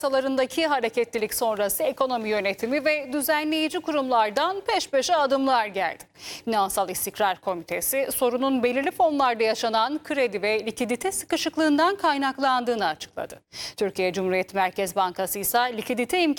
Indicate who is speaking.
Speaker 1: Piyasalarındaki hareketlilik sonrası ekonomi yönetimi ve düzenleyici kurumlardan peş peşe adımlar geldi. Finansal İstikrar Komitesi sorunun belirli fonlarda yaşanan kredi ve likidite sıkışıklığından kaynaklandığını açıkladı. Türkiye Cumhuriyet Merkez Bankası ise likidite